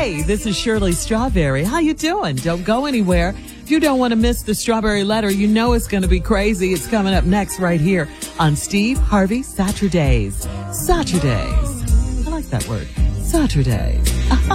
Hey, this is Shirley Strawberry. How you doing? Don't go anywhere. If you don't want to miss the Strawberry Letter, you know it's going to be crazy. It's coming up next right here on Steve Harvey Saturdays. Saturdays. I like that word. Saturdays.